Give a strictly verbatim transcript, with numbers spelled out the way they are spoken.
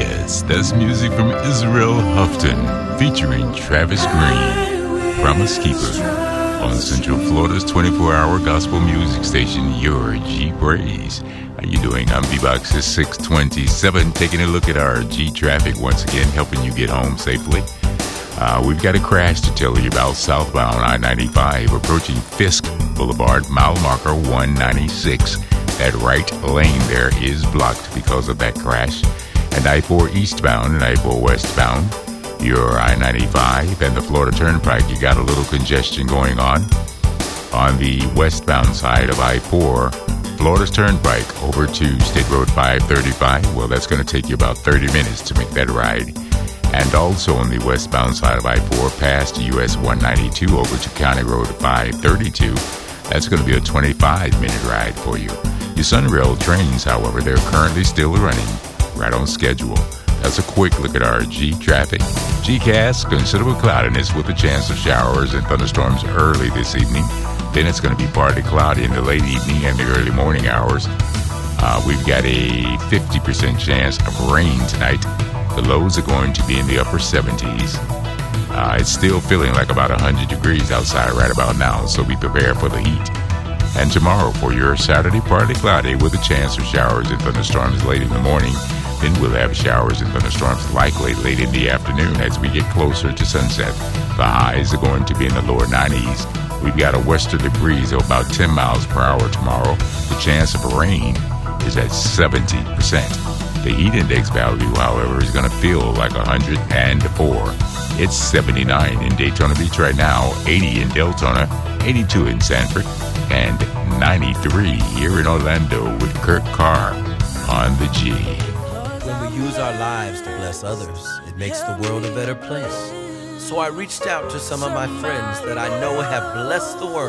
Yes, that's music from Israel Houghton featuring Travis Green, Promise Keeper, on Central Florida's twenty-four hour gospel music station, Your G Praise. How you doing? I'm B-Boxer six twenty-seven, taking a look at our G traffic once again, helping you get home safely. Uh, we've got a crash to tell you about southbound I ninety-five approaching Fisk Boulevard, mile marker one ninety-six. That right lane there is blocked because of that crash. And I four eastbound and I four westbound, your I ninety-five and the Florida Turnpike, you got a little congestion going on. On the westbound side of I four, Florida's Turnpike over to State Road five thirty-five, well, that's going to take you about thirty minutes to make that ride. And also on the westbound side of I four, past U S one ninety-two over to County Road five thirty-two, that's going to be a twenty-five minute ride for you. Your Sunrail trains, however, they're currently still running right on schedule. That's a quick look at our G traffic. G-Cast, considerable cloudiness with a chance of showers and thunderstorms early this evening. Then it's going to be partly cloudy in the late evening and the early morning hours. Uh, we've got a fifty percent chance of rain tonight. The lows are going to be in the upper seventies. Uh, it's still feeling like about one hundred degrees outside right about now, so be prepared for the heat. And tomorrow for your Saturday, partly cloudy with a chance of showers and thunderstorms late in the morning. Then we'll have showers and thunderstorms likely late in the afternoon as we get closer to sunset. The highs are going to be in the lower nineties. We've got a westerly breeze of about ten miles per hour tomorrow. The chance of rain is at seventy percent. The heat index value, however, is going to feel like one hundred four. It's seventy-nine in Daytona Beach right now, eighty in Deltona, eighty-two in Sanford, and ninety-three here in Orlando with Kirk Carr on the G. When we use our lives to bless others, it makes the world a better place. So I reached out to some of my friends that I know have blessed the world